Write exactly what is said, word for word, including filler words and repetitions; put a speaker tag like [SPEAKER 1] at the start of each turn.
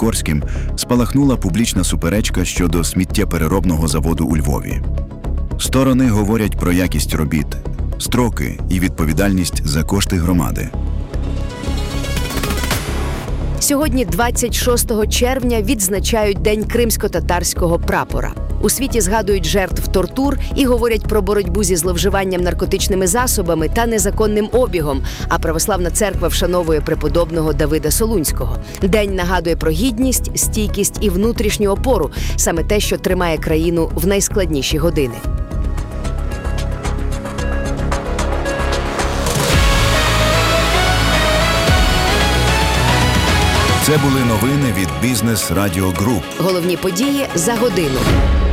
[SPEAKER 1] Сікорським спалахнула публічна суперечка щодо сміттєпереробного заводу у Львові. Сторони говорять про якість робіт, строки і відповідальність за кошти громади.
[SPEAKER 2] Сьогодні, двадцять шостого червня, відзначають День кримсько-татарського прапора. У світі згадують жертв тортур і говорять про боротьбу зі зловживанням наркотичними засобами та незаконним обігом, а православна церква вшановує преподобного Давида Солунського. День нагадує про гідність, стійкість і внутрішню опору – саме те, що тримає країну в найскладніші години.
[SPEAKER 1] Це були новини від Бізнес Радіо Груп.
[SPEAKER 2] Головні події за годину.